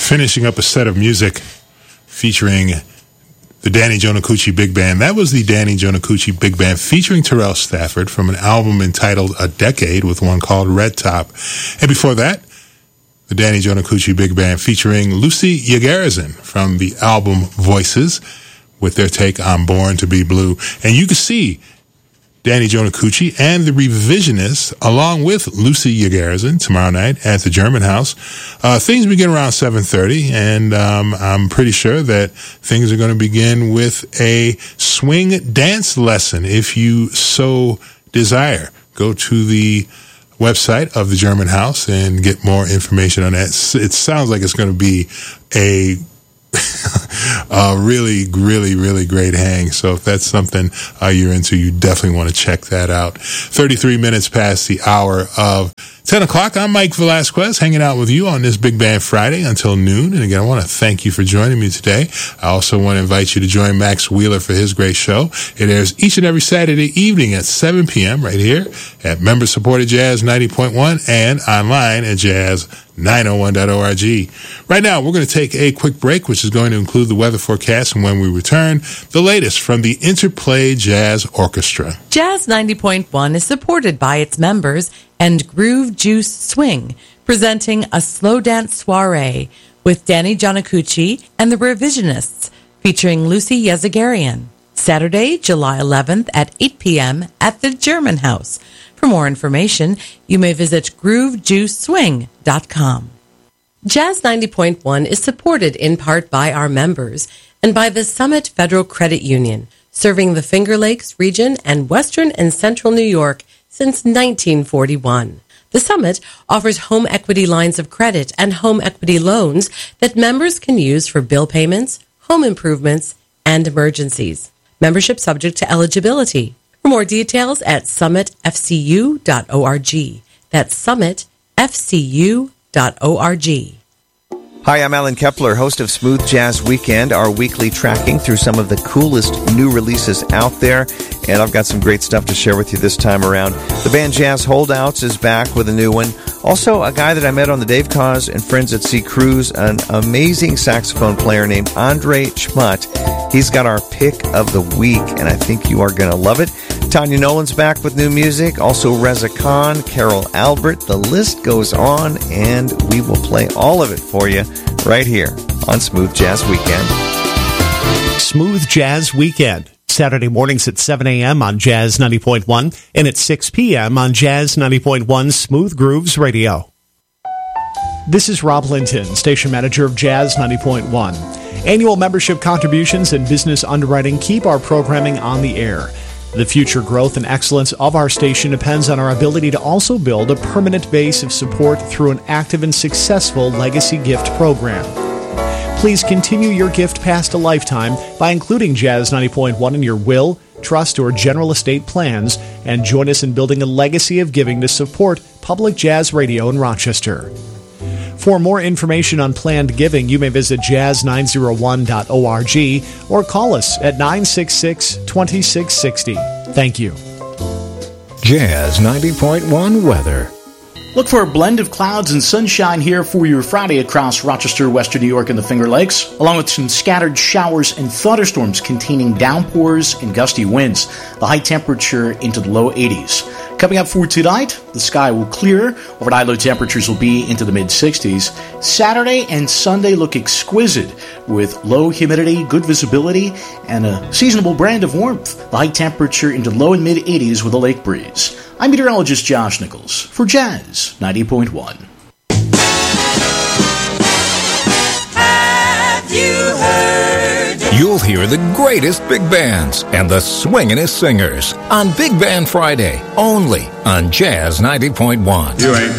finishing up a set of music featuring the Danny Jonacucci Big Band. That was the Danny Jonacucci Big Band featuring Terrell Stafford from an album entitled A Decade with one called Red Top. And before that, the Danny Jonacucci Big Band featuring Lucy Yagarazin from the album Voices with their take on Born to Be Blue. And you can see Danny Jonacucci and the Revisionists, along with Lucy Yagarazin, tomorrow night at the German House. Things begin around 7:30, and I'm pretty sure that things are going to begin with a swing dance lesson, if you so desire. Go to the website of the German House and get more information on that. It sounds like it's going to be a really, really, really great hang. So if that's something you're into, you definitely want to check that out. 33 minutes past the hour of 10 o'clock. I'm Mike Velasquez, hanging out with you on this Big Band Friday until noon. And again, I want to thank you for joining me today. I also want to invite you to join Max Wheeler for his great show. It airs each and every Saturday evening at 7 p.m. right here at member-supported Jazz 90.1 and online at jazz901.org. Right now, we're going to take a quick break, which is going to include the weather forecast, and when we return, the latest from the Interplay Jazz Orchestra. Jazz 90.1 is supported by its members and Groove Juice Swing, presenting a slow dance soiree with Danny Jonacucci and the Revisionists, featuring Lucy Yezagarian, Saturday, July 11th at 8 p.m. at the German House. For more information, you may visit groovejuiceswing.com. Jazz 90.1 is supported in part by our members and by the Summit Federal Credit Union, serving the Finger Lakes region and Western and Central New York since 1941. The Summit offers home equity lines of credit and home equity loans that members can use for bill payments, home improvements, and emergencies. Membership subject to eligibility. For more details at summitfcu.org. That's summitfcu.org. Hi, I'm Alan Kepler, host of Smooth Jazz Weekend, our weekly tracking through some of the coolest new releases out there. And I've got some great stuff to share with you this time around. The band Jazz Holdouts is back with a new one. Also, a guy that I met on the Dave Koz and Friends at Sea Cruise, an amazing saxophone player named Andre Chmut. He's got our pick of the week, and I think you are going to love it. Tanya Nolan's back with new music. Also, Reza Khan, Carol Albert. The list goes on, and we will play all of it for you right here on Smooth Jazz Weekend. Smooth Jazz Weekend. Saturday mornings at 7 a.m. on Jazz 90.1 and at 6 p.m. on Jazz 90.1 Smooth Grooves Radio. This is Rob Linton, station manager of Jazz 90.1. Annual membership contributions and business underwriting keep our programming on the air. The future growth and excellence of our station depends on our ability to also build a permanent base of support through an active and successful legacy gift program. Please continue your gift past a lifetime by including Jazz 90.1 in your will, trust, or general estate plans, and join us in building a legacy of giving to support public jazz radio in Rochester. For more information on planned giving, you may visit jazz901.org or call us at 966-2660. Thank you. Jazz 90.1 weather. Look for a blend of clouds and sunshine here for your Friday across Rochester, Western New York, and the Finger Lakes, along with some scattered showers and thunderstorms containing downpours and gusty winds. The high temperature into the low 80s. Coming up for tonight, the sky will clear. Overnight low temperatures will be into the mid-60s. Saturday and Sunday look exquisite with low humidity, good visibility, and a seasonable brand of warmth. The high temperature into low and mid-80s with a lake breeze. I'm meteorologist Josh Nichols for Jazz 90.1. Have you heard? You'll hear the greatest big bands and the swingin'est singers on Big Band Friday, only on Jazz 90.1. You ain't